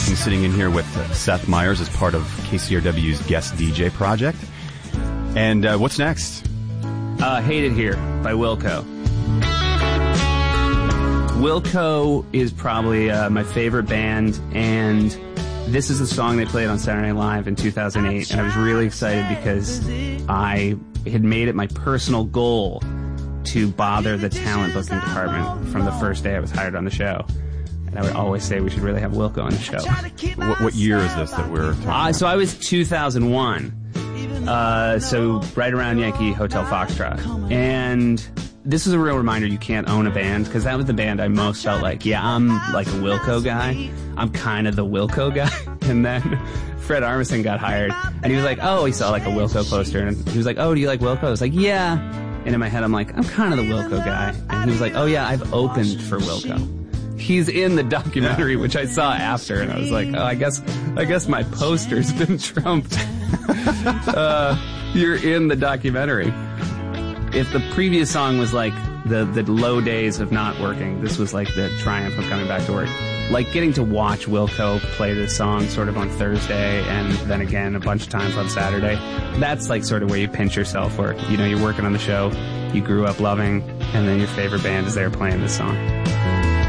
I'm sitting in here with Seth Meyers as part of KCRW's Guest DJ project. And what's next? Hate It Here by Wilco. Wilco is probably my favorite band, and this is the song they played on Saturday Night Live in 2008, and I was really excited because I had made it my personal goal to bother the talent booking department from the first day I was hired on the show. And I would always say we should really have Wilco on the show. What year is this that we're talking about? So I was 2001. So right around Yankee Hotel Foxtrot. And this is a real reminder you can't own a band, because that was the band I most felt like, yeah, I'm like a Wilco guy. I'm kind of the Wilco guy. And then Fred Armisen got hired, and he was like, oh, he saw like a Wilco poster, and he was like, oh, do you like Wilco? I was like, yeah. And in my head, I'm like, I'm kind of the Wilco guy. And he was like, oh yeah, I've opened for Wilco. He's in the documentary, which I saw after, and I was like, oh, I guess my poster's been trumped. You're in the documentary. If the previous song was like the low days of not working, this was like the triumph of coming back to work. Like getting to watch Wilco play this song sort of on Thursday and then again a bunch of times on Saturday. That's like sort of where you pinch yourself, where, you know, you're working on the show you grew up loving, and then your favorite band is there playing this song.